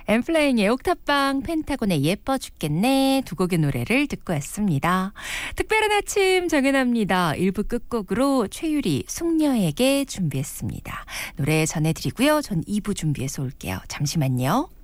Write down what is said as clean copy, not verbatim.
엠플라잉의 옥탑방, 펜타곤의 예뻐 죽겠네 두 곡의 노래를 듣고 왔습니다. 특별한 아침 정연아입니다. 1부 끝곡으로 최유리, 숙녀에게 준비했습니다. 노래 전해드리고요. 전 2부 준비해서 올게요. 잠시만요.